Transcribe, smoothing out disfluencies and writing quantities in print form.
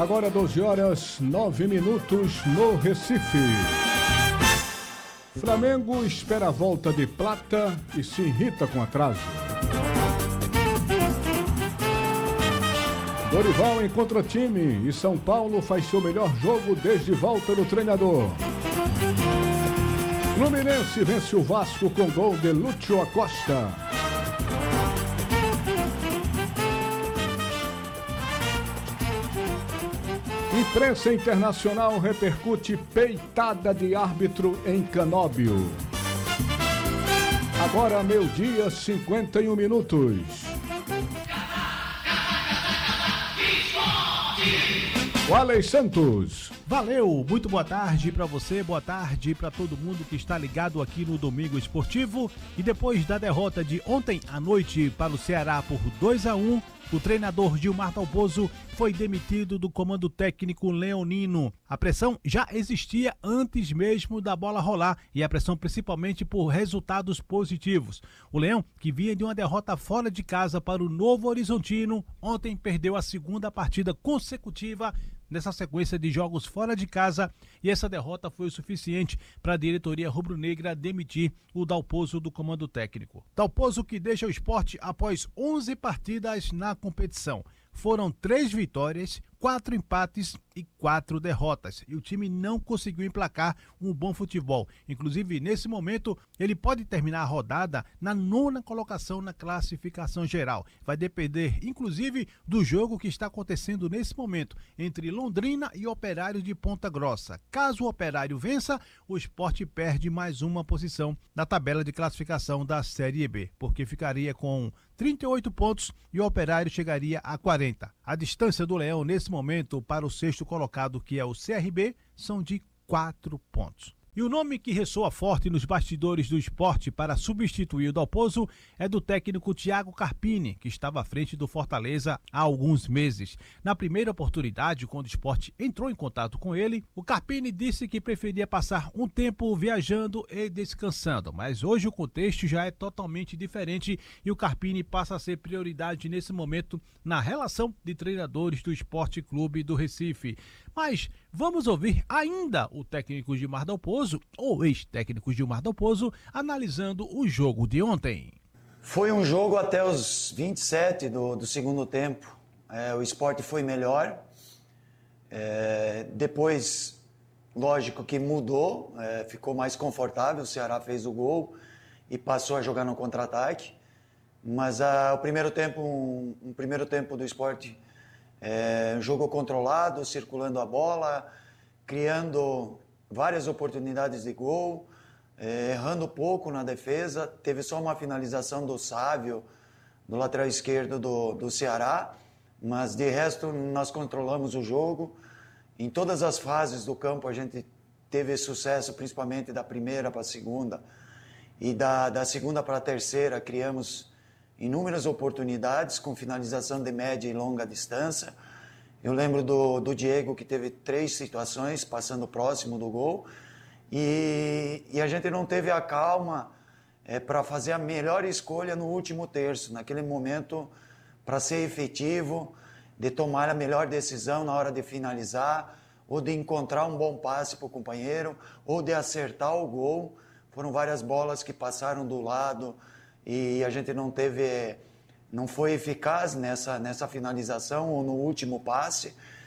Agora 12h09 no Recife. Flamengo espera a volta de Plata e se irrita com atraso. Dorival encontra time e São Paulo faz seu melhor jogo desde volta do treinador. Fluminense vence o Vasco com gol de Lúcio Acosta. Imprensa internacional repercute peitada de árbitro em Canóbio. Agora, 12h51. Walley Santos. Valeu, muito boa tarde para você, boa tarde para todo mundo que está ligado aqui no Domingo Esportivo. E depois da derrota de ontem à noite para o Ceará por 2-1, o treinador Gilmar Dalpozo foi demitido do comando técnico leonino. A pressão já existia antes mesmo da bola rolar e a pressão principalmente por resultados positivos. O Leão, que vinha de uma derrota fora de casa para o Novo Horizontino, ontem perdeu a segunda partida consecutiva nessa sequência de jogos fora de casa, e essa derrota foi o suficiente para a diretoria rubro-negra demitir o Dalpozo do comando técnico. Dalpozo, que deixa o Sport após 11 partidas na competição. Foram 3 vitórias, 4 empates e 4 derrotas. E o time não conseguiu emplacar um bom futebol. Inclusive, nesse momento, ele pode terminar a rodada na 9ª colocação na classificação geral. Vai depender, inclusive, do jogo que está acontecendo nesse momento entre Londrina e Operário de Ponta Grossa. Caso o Operário vença, o Sport perde mais uma posição na tabela de classificação da Série B, porque ficaria com 38 pontos e o Operário chegaria a 40. A distância do Leão nesse momento para o 6º colocado, que é o CRB, são de 4 pontos. E o nome que ressoa forte nos bastidores do Sport para substituir o Dalpozo é do técnico Thiago Carpini, que estava à frente do Fortaleza há alguns meses. Na primeira oportunidade, quando o Sport entrou em contato com ele, o Carpini disse que preferia passar um tempo viajando e descansando. Mas hoje o contexto já é totalmente diferente e o Carpini passa a ser prioridade nesse momento na relação de treinadores do Sport Clube do Recife. Mas vamos ouvir ainda o técnico Gilmar Dalpozo, ou ex-técnico Gilmar Dalpozo, analisando o jogo de ontem. Foi um jogo até os 27 do segundo tempo. O Sport foi melhor. Depois, lógico que mudou, ficou mais confortável. O Ceará fez o gol e passou a jogar no contra-ataque. Mas o primeiro tempo do Sport... jogo controlado, circulando a bola, criando várias oportunidades de gol, errando pouco na defesa. Teve só uma finalização do Sávio, do lateral esquerdo do Ceará, mas de resto nós controlamos o jogo. Em todas as fases do campo a gente teve sucesso, principalmente da primeira para a segunda, e da segunda para a terceira criamos inúmeras oportunidades com finalização de média e longa distância. Eu lembro do Diego, que teve 3 situações passando próximo do gol, e a gente não teve a calma para fazer a melhor escolha no último terço, naquele momento, para ser efetivo, de tomar a melhor decisão na hora de finalizar, ou de encontrar um bom passe para o companheiro, ou de acertar o gol. Foram várias bolas que passaram do lado, e a gente não foi eficaz nessa finalização ou no último passe,